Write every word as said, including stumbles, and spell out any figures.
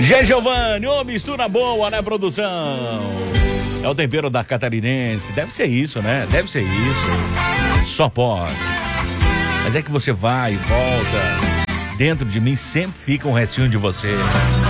Gé Giovanni, ô, mistura boa, né, produção? É o tempero da catarinense. Deve ser isso, né? Deve ser isso. Só pode. Mas é que você vai e volta. Dentro de mim sempre fica um restinho de você.